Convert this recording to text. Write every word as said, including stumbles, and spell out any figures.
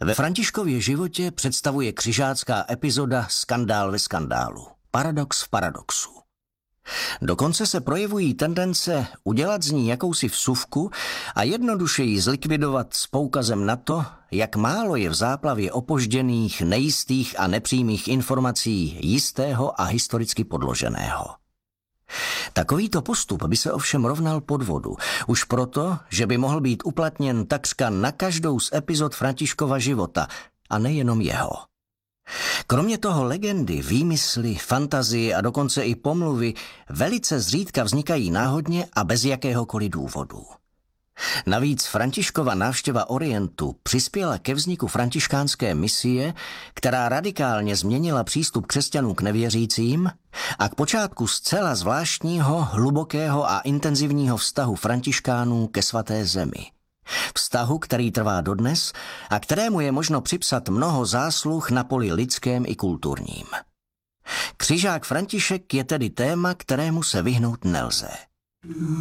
Ve Františkově životě představuje křižácká epizoda skandál ve skandálu, paradox v paradoxu. Dokonce se projevují tendence udělat z ní jakousi vsuvku a jednoduše ji zlikvidovat s poukazem na to, jak málo je v záplavě opožděných, nejistých a nepřímých informací jistého a historicky podloženého. Takovýto postup by se ovšem rovnal podvodu, už proto, že by mohl být uplatněn takřka na každou z epizod Františkova života, a nejenom jeho. Kromě toho legendy, výmysly, fantazie a dokonce i pomluvy velice zřídka vznikají náhodně a bez jakéhokoliv důvodu. Navíc Františkova návštěva Orientu přispěla ke vzniku františkánské misie, která radikálně změnila přístup křesťanů k nevěřícím a k počátku zcela zvláštního, hlubokého a intenzivního vztahu františkánů ke svaté zemi. Vztahu, který trvá dodnes a kterému je možno připsat mnoho zásluh na poli lidském i kulturním. Křižák František je tedy téma, kterému se vyhnout nelze.